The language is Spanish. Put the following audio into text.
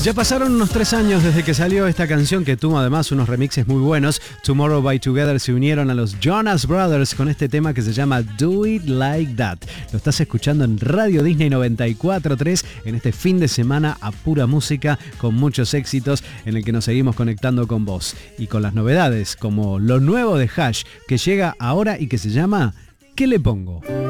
Ya pasaron unos 3 años desde que salió esta canción que tuvo además unos remixes muy buenos. Tomorrow by Together se unieron a los Jonas Brothers con este tema que se llama Do It Like That. Lo estás escuchando en Radio Disney 94.3 en este fin de semana a pura música con muchos éxitos en el que nos seguimos conectando con vos y con las novedades como lo nuevo de Hash que llega ahora y que se llama ¿Qué le pongo?